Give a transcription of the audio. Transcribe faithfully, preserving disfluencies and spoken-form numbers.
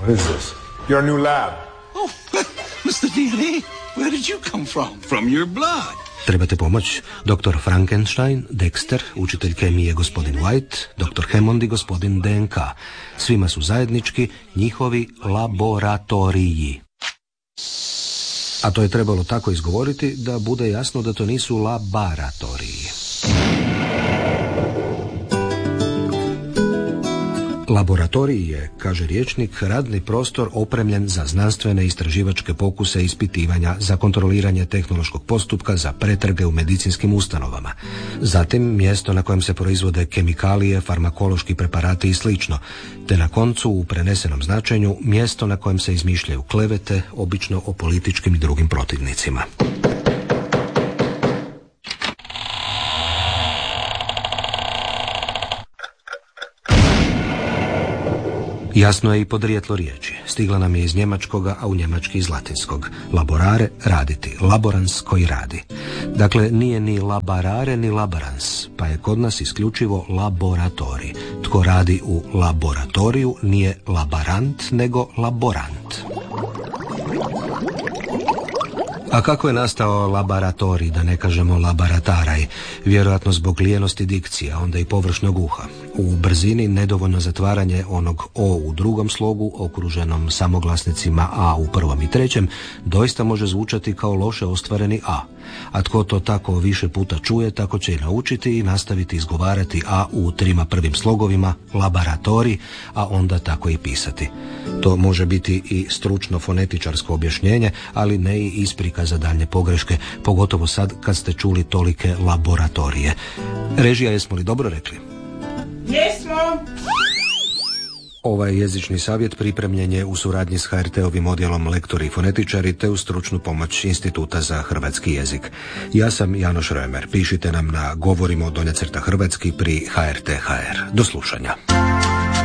What is this? Your new lab. Oh, mister D N A, where did you come from? From your blood. Trebate pomoć? doktor Frankenstein, Dexter, učitelj kemije gospodin White, doktor Hammond i gospodin D N K. Svima su zajednički njihovi laboratoriji. A to je trebalo tako izgovoriti da bude jasno da to nisu laboratoriji. Laboratorij je, kaže rječnik, radni prostor opremljen za znanstvene istraživačke pokuse i ispitivanja, za kontroliranje tehnološkog postupka, za pretrage u medicinskim ustanovama. Zatim mjesto na kojem se proizvode kemikalije, farmakološki preparati i slično, te na koncu u prenesenom značenju mjesto na kojem se izmišljaju klevete, obično o političkim i drugim protivnicima. Jasno je i podrijetlo riječi. Stigla nam je iz njemačkoga, a u njemački iz latinskog. Laborare, raditi. Laborans, koji radi. Dakle, nije ni labarare ni laborans, pa je kod nas isključivo laboratorij. Tko radi u laboratoriju nije laborant, nego laborant. A kako je nastao laboratorij, da ne kažemo laborataraj? Vjerojatno zbog lijenosti dikcija, onda i površnog uha. U brzini nedovoljno zatvaranje onog O u drugom slogu, okruženom samoglasnicima A u prvom i trećem, doista može zvučati kao loše ostvareni A. A tko to tako više puta čuje, tako će i naučiti i nastaviti izgovarati A u trima prvim slogovima, laboratorij, a onda tako i pisati. To može biti i stručno fonetičarsko objašnjenje, ali ne i isprika za daljnje pogreške, pogotovo sad kad ste čuli tolike laboratorije. Režija, jesmo li dobro rekli? Jesmo! Ovaj jezični savjet pripremljen je u suradnji s H R T-ovim odjelom lektori i fonetičari te uz stručnu pomoć Instituta za hrvatski jezik. Ja sam Janoš Römer. Pišite nam na govorimo donja crta hrvatski pri H R T H R. Do slušanja.